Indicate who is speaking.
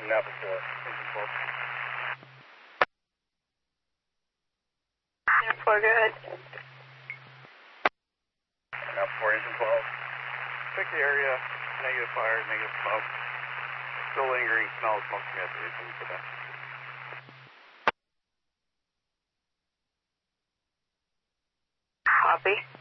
Speaker 1: Napa 4, engine 4.
Speaker 2: Engine 4, go ahead.
Speaker 1: Napa 4, engine 12. Check the area, negative fire, negative smoke. Still lingering smell of smoke from yesterday, so we put that.
Speaker 2: Copy.